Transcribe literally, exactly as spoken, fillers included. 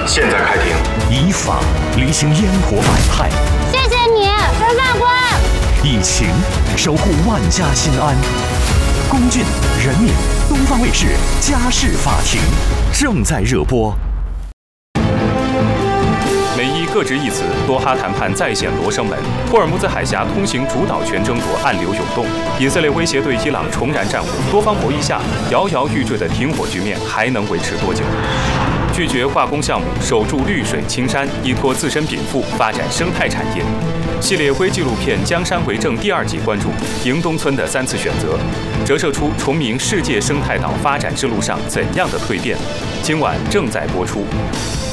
现在开庭。 以法履行烟火百态， 谢谢你，陈法官。 以情守护万家心安。龚俊、任敏，东方卫视家事法庭正在热播。 美伊各执一词，多哈谈判再现罗生门，霍尔木兹海峡通行主导权争夺暗流涌动，以色列威胁对伊朗重燃战火，多方博弈下，摇摇欲坠的停火局面还能维持多久？拒绝化工项目，守住绿水青山，依托自身禀赋发展生态产业。系列微纪录片《江山为证》第二季关注迎东村的三次选择，折射出崇明世界生态岛发展之路上怎样的蜕变。今晚正在播出。